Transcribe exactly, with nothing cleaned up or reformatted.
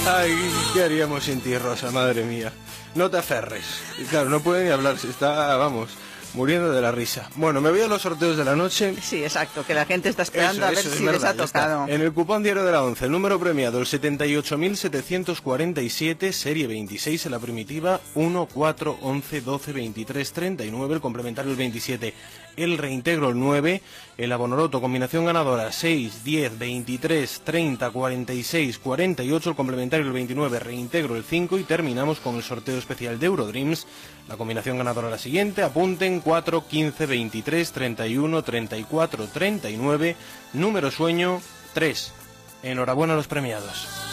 Ay, ¿qué haríamos sin ti, Rosa? Madre mía. No te aferres. Y claro, no puede ni hablar, se está, vamos, muriendo de la risa. Bueno, me voy a los sorteos de la noche. Sí, exacto, que la gente está esperando Eso, a ver eso, si es les verdad, ha ya está. tocado. En el cupón diario de la once, el número premiado, el setenta y ocho mil setecientos cuarenta y siete, serie veintiséis en la primitiva, uno, cuatro, once, doce, veintitrés, treinta y nueve, el complementario el veintisiete, el reintegro el nueve, el abonoloto, combinación ganadora seis, diez, veintitrés, treinta, cuarenta y seis, cuarenta y ocho, el complementario el veintinueve, reintegro el cinco y terminamos con el sorteo especial de Eurodreams. La combinación ganadora la siguiente, apunten cuatro, quince, veintitrés, treinta y uno, treinta y cuatro, treinta y nueve, número sueño tres. Enhorabuena a los premiados.